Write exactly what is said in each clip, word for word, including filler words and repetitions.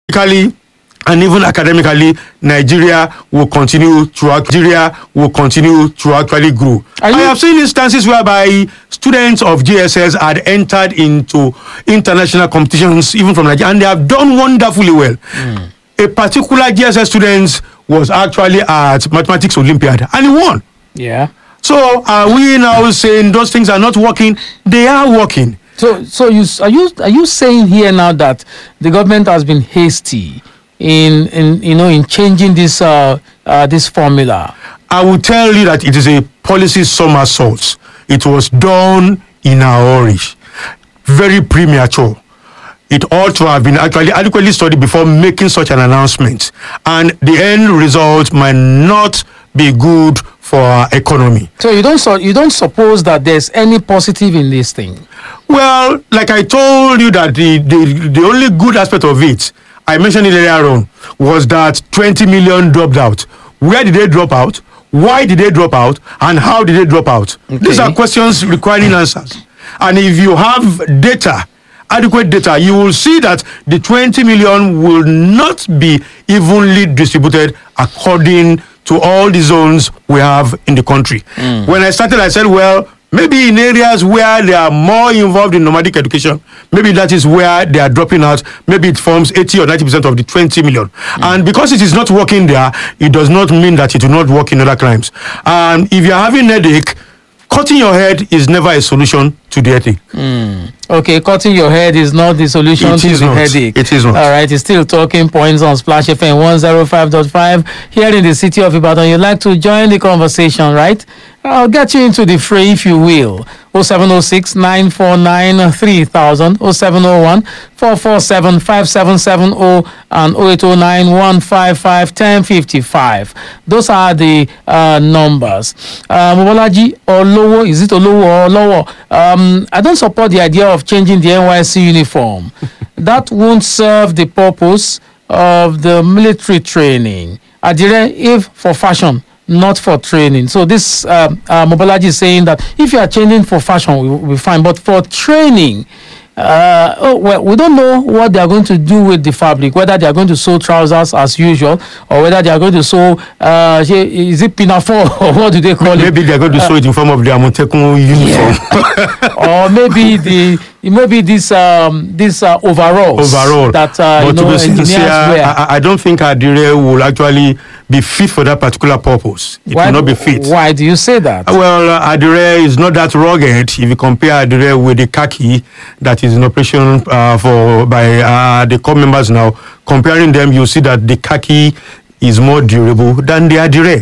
politically and even academically, Nigeria will continue to Nigeria will continue to actually grow. I have seen instances whereby students of J S S had entered into international competitions, even from Nigeria, and they have done wonderfully well. Mm. A particular J S S student was actually at Mathematics Olympiad, and he won. Yeah. So are we now saying those things are not working? They are working. So, so you are you are you saying here now that the government has been hasty in in you know in changing this uh, uh this formula? I will tell you that it is a policy somersault. It was done in a hurry, very premature. It ought to have been actually adequately studied before making such an announcement, and the end result might not be good for our economy. So you don't so you don't suppose that there's any positive in this thing? Well, like I told you, that the the, the only good aspect of it, I mentioned it earlier on, was that twenty million dropped out. Where did they drop out? Why did they drop out? And how did they drop out? Okay. These are questions requiring answers. And if you have data, adequate data, you will see that the twenty million will not be evenly distributed according to all the zones we have in the country. Mm. When I started, I said, well, maybe in areas where they are more involved in nomadic education, maybe that is where they are dropping out. Maybe it forms eighty or ninety percent of the twenty million. Mm. And because it is not working there, it does not mean that it will not work in other crimes. And if you are having a headache, cutting your head is never a solution to the headache. Mm. Okay, cutting your head is not the solution it to the not. headache. It is not. All right, it's still talking points on Splash F M one oh five point five here in the city of Ibadan. You'd like to join the conversation, right? I'll get you into the fray if you will. oh seven oh six, nine four nine, three thousand, oh seven oh one, four four seven, five seven seven oh, and oh eight oh nine, one five five, one oh five five. Those are the uh, numbers. Uh, Mobolaji Olowo, is it Olowo or Olowo? Um, I don't support the idea of changing the N Y S C uniform. That won't serve the purpose of the military training. Adire, if for fashion, not for training. So this uh, uh, Mobolaji is saying that if you are changing for fashion, we will be fine. But for training, uh, oh, well, we don't know what they are going to do with the fabric, whether they are going to sew trousers as usual, or whether they are going to sew, uh, is it pinafore, or what do they call maybe it? Maybe they are going to uh, sew it in form of the Amotekun uniform. Yeah. Or maybe the maybe this um this uh, overalls overall that uh, but you know, to be sincere, wear. I, I don't think Adire will actually be fit for that particular purpose. It why, will not be fit. Why do you say that? Well, uh, Adire is not that rugged. If you compare Adire with the khaki that is in operation uh, for by uh, the corps members now, comparing them, you see that the khaki is more durable than the Adire.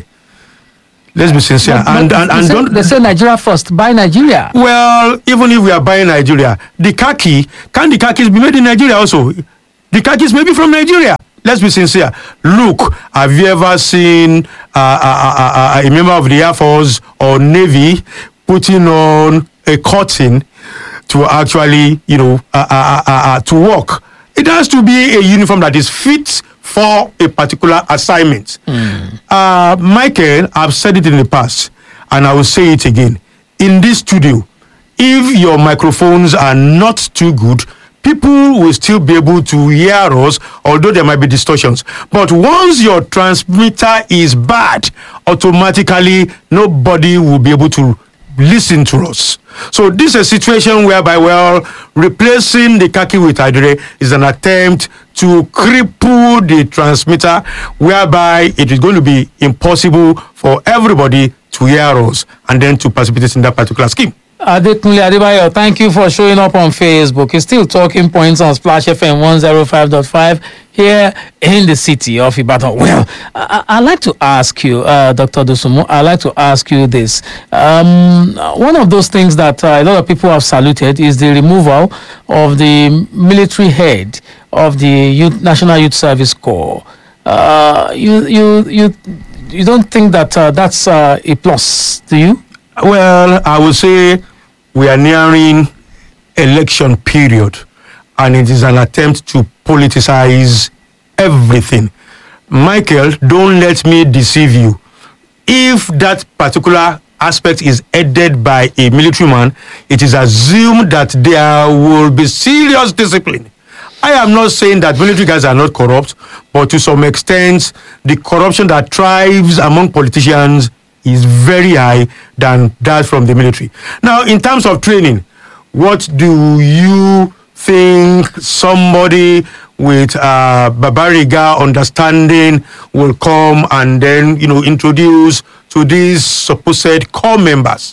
Let's be sincere. But, and but and, they, and say, don't they say Nigeria first. Buy Nigeria. Well, even if we are buying Nigeria, the khaki, can the khakis be made in Nigeria also? The khakis may be from Nigeria. Let's be sincere. Look, have you ever seen uh, uh, uh, uh, a member of the Air Force or Navy putting on a cotton to actually, you know, uh, uh, uh, uh, to work? It has to be a uniform that is fit for a particular assignment. Mm. Uh, Michael, I've said it in the past, and I will say it again. In this studio, if your microphones are not too good, people will still be able to hear us, although there might be distortions. But once your transmitter is bad, automatically nobody will be able to listen to us. So this is a situation whereby, well, replacing the khaki with Adire is an attempt to cripple the transmitter, whereby it is going to be impossible for everybody to hear us and then to participate in that particular scheme. Adekunle Adebayo, thank you for showing up on Facebook. It's still talking points on Splash F M one oh five point five here in the city of Ibadan. Well, I, I'd like to ask you, uh, Doctor Dosunmu, I'd like to ask you this. Um, one of those things that uh, a lot of people have saluted is the removal of the military head of the Youth, National Youth Service Corps. Uh, you, you, you, you don't think that uh, that's uh, a plus, do you? Well, I would say we are nearing election period, and it is an attempt to politicize everything. Michael, don't let me deceive you. If that particular aspect is headed by a military man, it is assumed that there will be serious discipline. I am not saying that military guys are not corrupt, but to some extent, the corruption that thrives among politicians is very high than that from the military. Now, in terms of training, what do you think somebody with uh, Babariga understanding will come and then, you know, introduce to these supposed core members?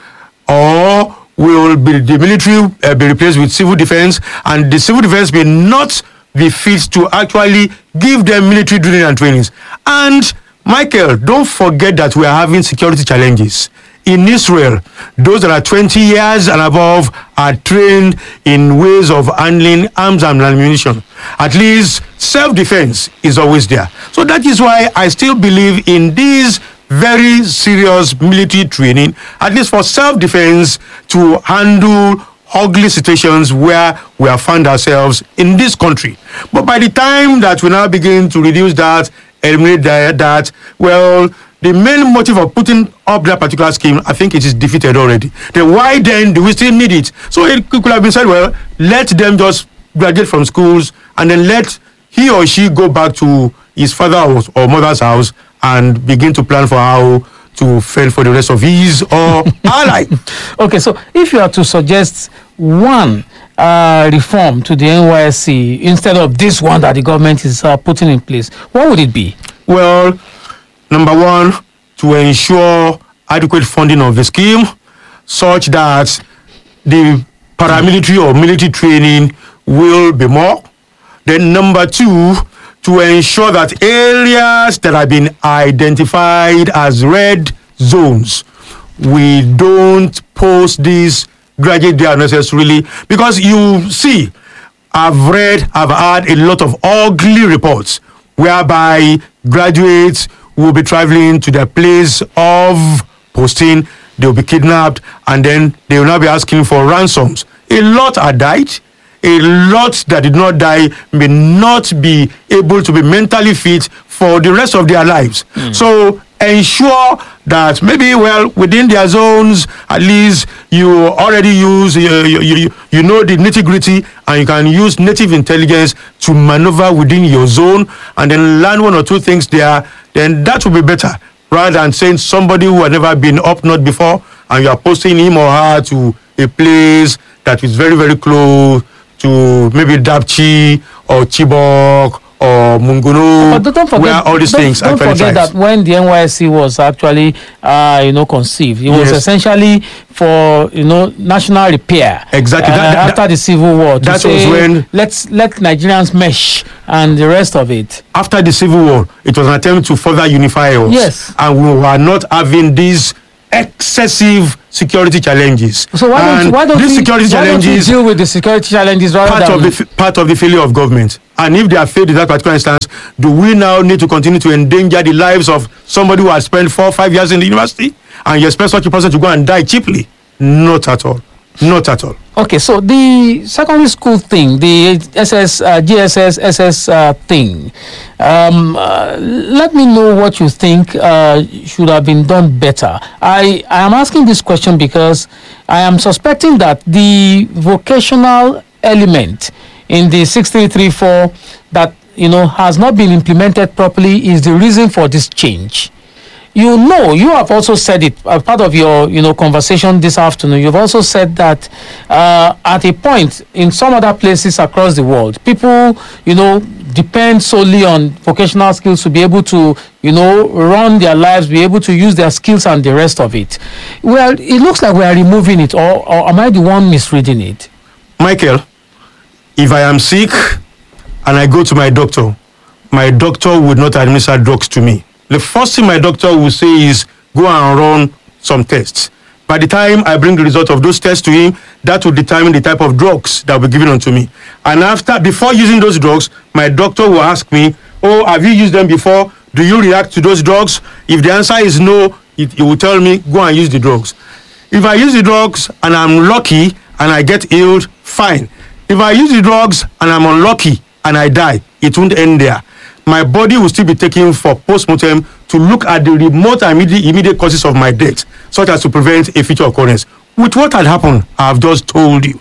Or will be the military uh, be replaced with civil defense, and the civil defense may not be fit to actually give them military drilling and trainings? And Michael, don't forget that we are having security challenges. In Israel, those that are twenty years and above are trained in ways of handling arms and ammunition. At least self-defense is always there. So that is why I still believe in these very serious military training, at least for self-defense, to handle ugly situations where we have found ourselves in this country. But by the time that we now begin to reduce that, eliminate that, that well, the main motive of putting up that particular scheme, I think it is defeated already. Then why then do we still need it? So it could have been said, well, let them just graduate from schools and then let he or she go back to his father or, or mother's house and begin to plan for how to fend for the rest of his or her life. Okay, so if you are to suggest one uh, reform to the N Y S C instead of this one that the government is uh, putting in place, what would it be? Well, number one, to ensure adequate funding of the scheme such that the paramilitary or military training will be more. Then number two, to ensure that areas that have been identified as red zones, we don't post these graduate there unnecessarily, because you see, I've read, I've had a lot of ugly reports whereby graduates will be traveling to their place of posting, they'll be kidnapped, and then they will now be asking for ransoms. A lot are died. A lot that did not die may not be able to be mentally fit for the rest of their lives. Mm. So ensure that maybe, well, within their zones, at least you already use, uh, you, you, you know the nitty-gritty, and you can use native intelligence to maneuver within your zone and then learn one or two things there. Then that will be better, rather than saying somebody who had never been up north before and you are posting him or her to a place that is very, very close to maybe Dapchi or Chibok or Mungono, But don't forget, where all these don't, things don't actually forget thrive. that when the N Y S C was actually, uh, you know, conceived, it was Yes. essentially for, you know, national repair. Exactly. Uh, That- that- after the civil war, to that say, was when- let's let Nigerians mesh and the rest of it. After the Civil War, it was an attempt to further unify us. Yes. And we were not having these excessive security challenges. So why don't, and why don't these we, security why don't we challenges deal with the security challenges rather part than of the f- part of the failure of government? And if they are failed in that particular instance, do we now need to continue to endanger the lives of somebody who has spent four or five years in the university, and you expect such a person to go and die cheaply? Not at all. Not at all. Okay, so the secondary school thing, the S S, uh, G S S, S S uh, thing, um, uh, let me know what you think uh, should have been done better. I, I am asking this question because I am suspecting that the vocational element in the six three three four that, you know, has not been implemented properly is the reason for this change. You know, you have also said it as part of your, you know, conversation this afternoon. You've also said that uh, at a point in some other places across the world, people, you know, depend solely on vocational skills to be able to, you know, run their lives, be able to use their skills and the rest of it. Well, it looks like we are removing it, or, or am I the one misreading it? Michael, if I am sick and I go to my doctor, my doctor would not administer drugs to me. The first thing my doctor will say is, go and run some tests. By the time I bring the result of those tests to him, that will determine the type of drugs that will be given unto me. And after, before using those drugs, my doctor will ask me, oh, have you used them before? Do you react to those drugs? If the answer is no, it, it will tell me, go and use the drugs. If I use the drugs and I'm lucky and I get ill, fine. If I use the drugs and I'm unlucky and I die, it won't end there. My body will still be taken for post-mortem to look at the remote and immediate, immediate causes of my death, such as to prevent a future occurrence. With what had happened, I have just told you.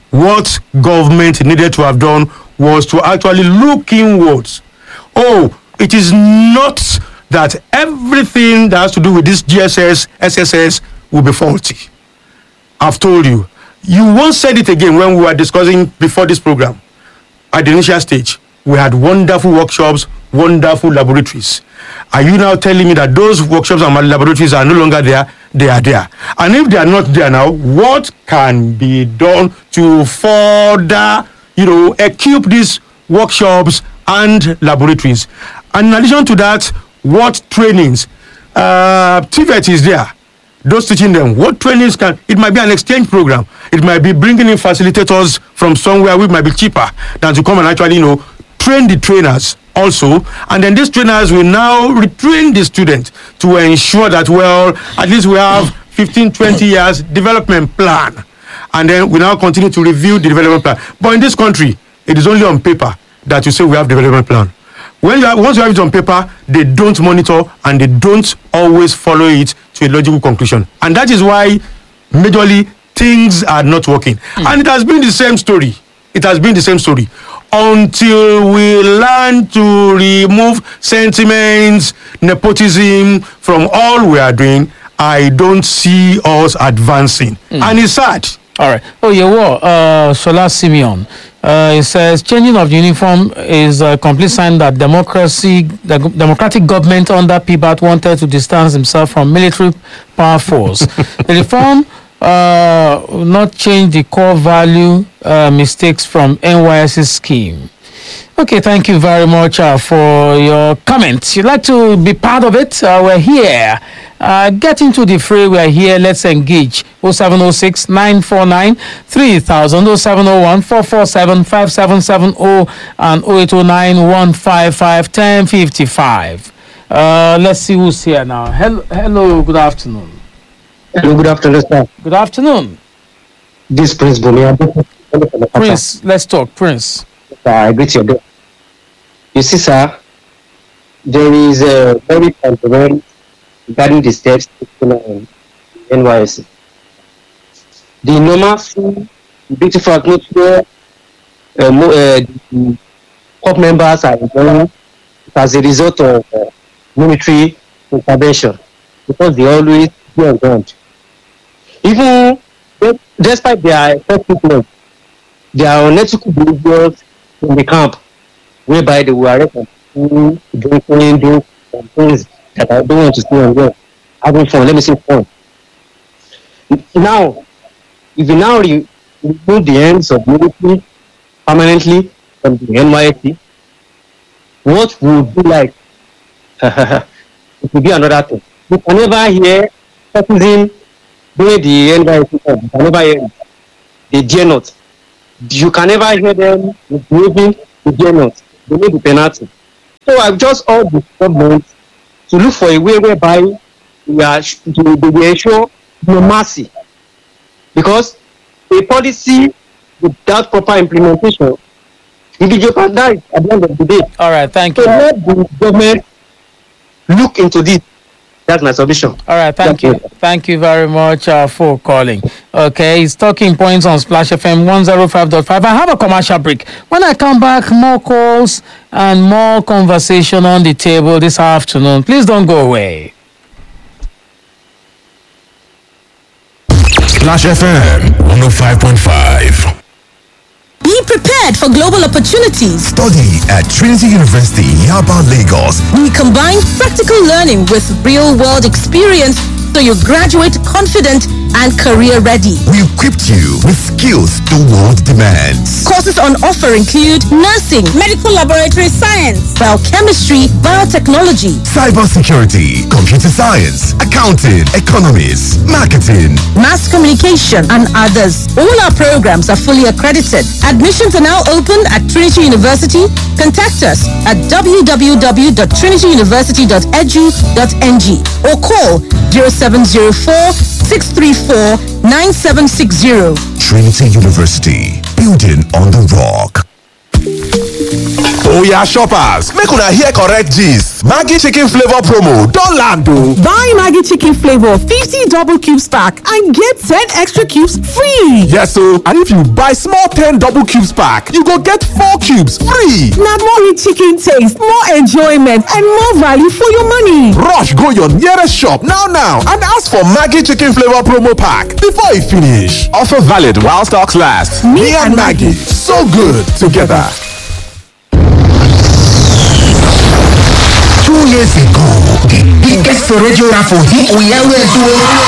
what government needed to have done was to actually look inwards. Oh, it is not that everything that has to do with this G S S, S S S will be faulty. I've told you. You once said it again when we were discussing before this program. At the initial stage, we had wonderful workshops, wonderful laboratories. Are you now telling me that those workshops and laboratories are no longer there? They are there. And if they are not there now, what can be done to further, you know, equip these workshops and laboratories? And in addition to that, what trainings? Uh, T V E T is there. Those teaching them what trainings can, it might be an exchange program. It might be bringing in facilitators from somewhere which might be cheaper than to come and actually, you know, train the trainers also. And then these trainers will now retrain the students to ensure that, well, at least we have fifteen, twenty years development plan. And then we now continue to review the development plan. But in this country, it is only on paper that you say we have development plan. When you have, once you have it on paper, they don't monitor and they don't always follow it to a logical conclusion. And that is why, majorly, things are not working. Mm. And it has been the same story. It has been the same story. Until we learn to remove sentiments, nepotism from all we are doing, I don't see us advancing. Mm. And it's sad. All right. Oh, yeah, well, uh, Shola Simeon. Uh, it says changing of uniform is a complete sign that democracy, the democratic government under P B A T wanted to distance himself from military power force. The reform uh, will not change the core value uh, mistakes from N Y S C scheme. Okay, thank you very much uh, for your comments. You'd like to be part of it? Uh, we're here. Uh, get into the fray. We're here. Let's engage. oh seven oh six, nine four nine, three thousand, oh seven oh one, four four seven, five seven seven oh, and oh eight oh nine, one five five, one oh five five. Uh, let's see who's here now. Hello, hello, good afternoon. Hello, good afternoon, sir. Good afternoon. This Prince Bumi. Prince, let's talk, Prince. Sir, I greet you. You see, sir, there is a very controversial regarding the steps taken on N Y S C. The normal, beautiful atmosphere, uh, mo- uh, the corps members are enjoying as a result of uh, military intervention because they always be on ground. Even despite their effectiveness, there are unethical behaviors in the camp whereby they will arrest people drinking, doing some things that I don't want to see on there. Having fun, let me say fun. Now, if you now re- remove the ends of military permanently from the N Y S C, what would be like? It will be another thing. You can never hear citizen doing the N Y S C, you can never hear it. They dare not. You can never hear them behaving, they dare not. They need the penalty. So I've just urged the government to look for a way whereby we are to, to be ensure no mercy. Because a policy without proper implementation, individual can die at the end of the day. All right, thank so you. So let the government look into this. That's my submission. All right, thank you. Thank you very much uh, for calling. Okay, it's talking points on Splash F M one oh five point five. I have a commercial break. When I come back, more calls and more conversation on the table this afternoon. Please don't go away. Splash F M one oh five point five. Be prepared for global opportunities. Study at Trinity University, Yaba, Lagos. We combine practical learning with real-world experience so you graduate confident and career-ready. We equipped you with skills the world demands. Courses on offer include nursing, medical laboratory science, biochemistry, biotechnology, cybersecurity, computer science, accounting, economics, marketing, mass communication, and others. All our programs are fully accredited. Admissions are now open at Trinity University. Contact us at w w w dot trinity university dot e d u dot n g or call zero seven zero four, six three four, nine seven six zero. Trinity University, building on the rock. Oya shoppers, make una hear correct gist. Maggi chicken flavor promo don land o. Buy Maggi chicken flavor fifty double cubes pack and get ten extra cubes free. Yes o, and if you buy small ten double cubes pack, you go get four cubes free. Na more rich chicken taste, more enjoyment and more value for your money. Rush go your nearest shop now now and ask for Maggi chicken flavor promo pack before e finish. Offer valid while stocks last. Me and Maggi, so good together. Two years ago, the biggest radio raffle hit we ever do.